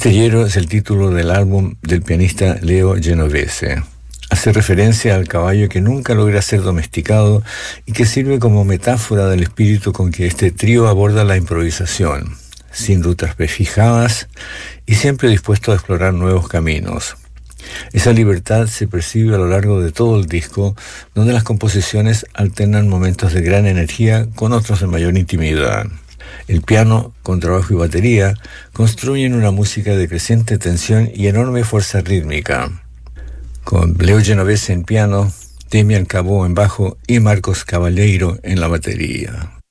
Castellero es el título del álbum del pianista Leo Genovese. Hace referencia al caballo que nunca logra ser domesticado y que sirve como metáfora del espíritu con que este trío aborda la improvisación, sin rutas prefijadas y siempre dispuesto a explorar nuevos caminos. Esa libertad se percibe a lo largo de todo el disco, donde las composiciones alternan momentos de gran energía con otros de mayor intimidad. El piano, contrabajo y batería construyen una música de creciente tensión y enorme fuerza rítmica, con Leo Genovese en piano, Demian Cabó en bajo y Marcos Caballero en la batería.